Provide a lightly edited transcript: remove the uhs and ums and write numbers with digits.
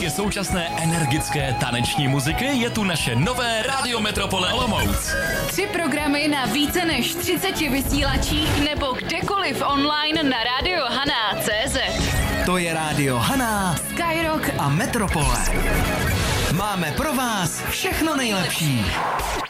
kromě současné energické taneční muziky je tu naše nové Rádio Metropole Olomouc. 3 programy na více než 30 vysílačích nebo kdekoliv online na radiohana.cz. To je Rádio Hana, Skyrock a Metropole. Máme pro vás všechno nejlepší.